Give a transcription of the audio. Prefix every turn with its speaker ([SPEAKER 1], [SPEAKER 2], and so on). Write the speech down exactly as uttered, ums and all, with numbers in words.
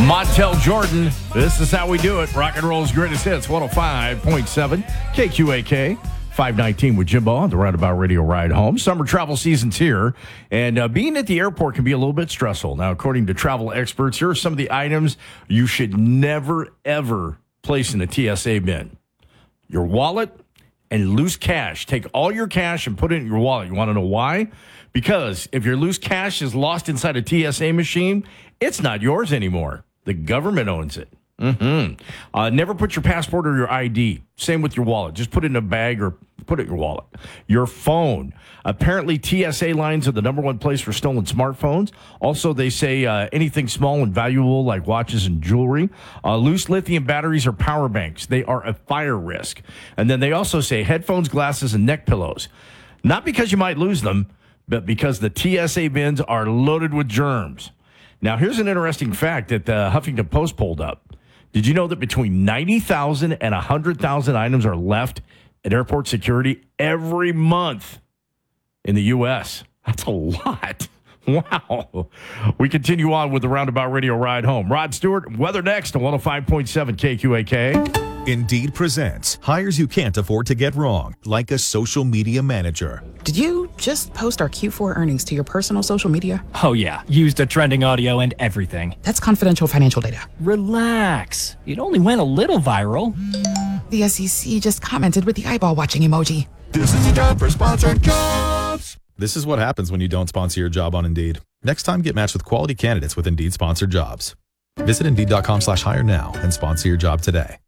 [SPEAKER 1] Montel Jordan, this is how we do it. Rock and roll's greatest hits, one oh five point seven K Q A K, five nineteen with Jimbo on the Roundabout Radio Ride Home. Summer travel season's here, and uh, being at the airport can be a little bit stressful. Now, according to travel experts, here are some of the items you should never, ever place in a T S A bin. Your wallet and loose cash. Take all your cash and put it in your wallet. You want to know why? Because if your loose cash is lost inside a T S A machine, it's not yours anymore. The government owns it. Mm-hmm. Uh, never put your passport or your I D. Same with your wallet. Just put it in a bag or put it in your wallet. Your phone. Apparently, T S A lines are the number one place for stolen smartphones. Also, they say uh, anything small and valuable like watches and jewelry. Uh, loose lithium batteries or power banks. They are a fire risk. And then they also say headphones, glasses, and neck pillows. Not because you might lose them, but because the T S A bins are loaded with germs. Now, here's an interesting fact that the Huffington Post pulled up. Did you know that between ninety thousand and one hundred thousand items are left at airport security every month in the U S? That's a lot. Wow. We continue on with the Roundabout Radio Ride Home. Rod Stewart, weather next on one oh five point seven K Q A K.
[SPEAKER 2] Indeed presents hires you can't afford to get wrong, like a social media manager.
[SPEAKER 3] Did you just post our Q four earnings to your personal social media?
[SPEAKER 4] Oh, yeah. Used the trending audio and everything.
[SPEAKER 3] That's confidential financial data.
[SPEAKER 4] Relax. It only went a little viral.
[SPEAKER 3] The S E C just commented with the eyeball watching emoji.
[SPEAKER 2] This is a job for sponsored jobs. This is what happens when you don't sponsor your job on Indeed. Next time, get matched with quality candidates with Indeed sponsored jobs. Visit Indeed.com slash hire now and sponsor your job today.